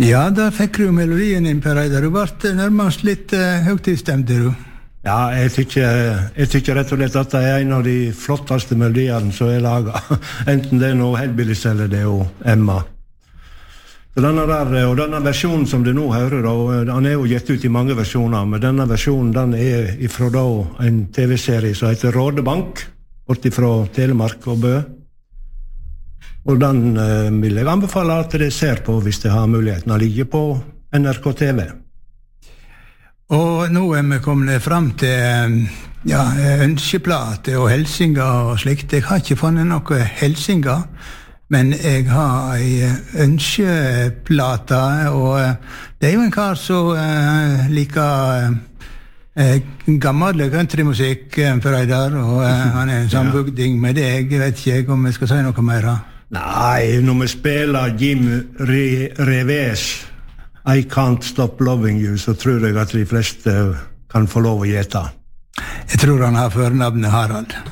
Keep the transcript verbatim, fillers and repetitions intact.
Ja, da fikk du melodien inn, Per Reidar. Du ble nærmest litt uh, høytidsstemt, du. Ja, jeg tykker, jeg tykker rett og slett at det er en av de flotteste melodiene som er laget. Enten det er noe Hellbillies eller det er jo Emma. Så denne der, og denne versjonen som du nå hører, og den er jo gitt ut i mange versjoner, men denne versjonen den er ifra da en tv-serie som heter Rådebank, bortifra Telemark og Bø. Og den uh, vil jeg anbefale at dere ser på hvis det har muligheten å ligge på N R K T V. Og nå er vi kommet frem til ja, ønskeplate og helsinger og slikt. Jeg har ikke funnet noe helsinger, men jeg har en ønskeplate, og det er jo en kar som uh, liker uh, gammel countrymusikk, Per Reidar, og uh, han er en sambygding med deg. Jeg vet ikke om jeg skal si noe mer. Nei, når vi spiller Jim Re Revés I Can't Stop Loving You, så tror jeg at de fleste kan få lov å gjette. Jeg tror han har førnavnet Harald.